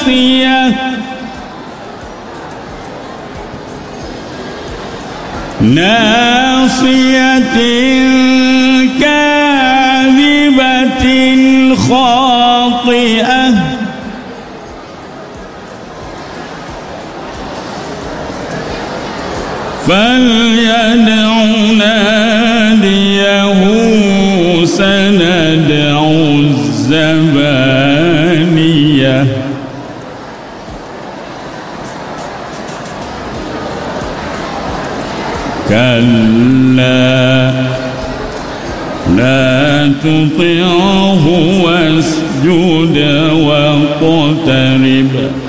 ناصية كاذبة خاطئة فليدع ناديه سندع الزبانية كلا لا تطعه واسجد واقترب